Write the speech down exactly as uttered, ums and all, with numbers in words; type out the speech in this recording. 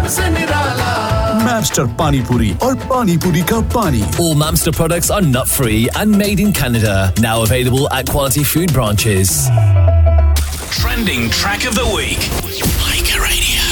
से निराला Mamster Pani Puri और Pani Puri का पानी. All Mamster products are nut-free and made in Canada. Now available at quality food branches. Trending track of the week. Laker Radio.